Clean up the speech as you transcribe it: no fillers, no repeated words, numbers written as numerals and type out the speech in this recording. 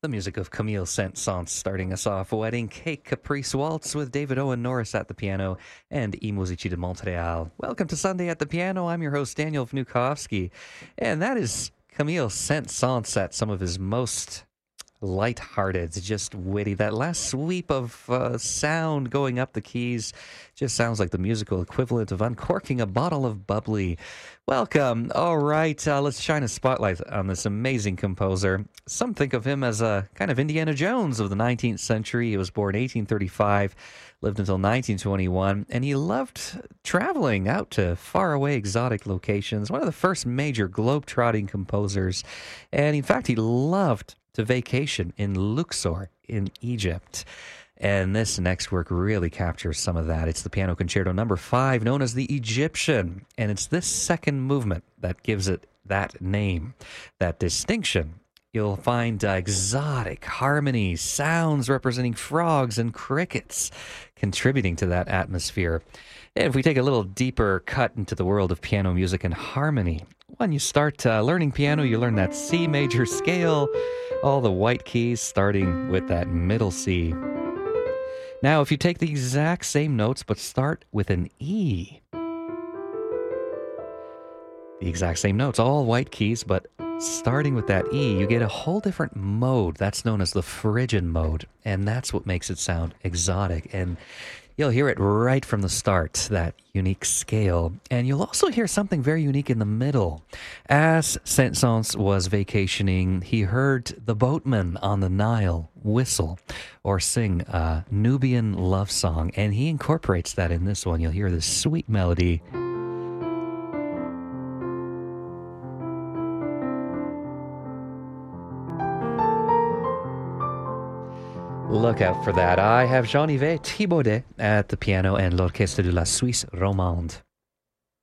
The music of Camille Saint-Saëns starting us off. Wedding Cake Caprice Waltz with David Owen Norris at the piano and I Musici de Montreal. Welcome to Sunday at the Piano. I'm your host, Daniel Vnukovsky. And that is Camille Saint-Saëns at some of his most light-hearted, just witty. That last sweep of sound going up the keys just sounds like the musical equivalent of uncorking a bottle of bubbly. Welcome. All right, let's shine a spotlight on this amazing composer. Some think of him as a kind of Indiana Jones of the 19th century. He was born 1835, lived until 1921, and he loved traveling out to faraway exotic locations. One of the first major globe-trotting composers. And in fact, he loved to vacation in Luxor in Egypt. And this next work really captures some of that. It's the Piano Concerto number 5, known as the Egyptian. And it's this second movement that gives it that name, that distinction. You'll find exotic harmonies, sounds representing frogs and crickets contributing to that atmosphere. And if we take a little deeper cut into the world of piano music and harmony, when you start learning piano, you learn that C major scale, all the white keys starting with that middle C. Now, if you take the exact same notes but start with an E, the exact same notes, all white keys, but starting with that E, you get a whole different mode. That's known as the Phrygian mode, and that's what makes it sound exotic. And you'll hear it right from the start, that unique scale. And you'll also hear something very unique in the middle. As Saint-Saëns was vacationing, he heard the boatman on the Nile whistle or sing a Nubian love song, and he incorporates that in this one. You'll hear this sweet melody. Look out for that. I have Jean-Yves Thibaudet at the piano and l'Orchestre de la Suisse Romande.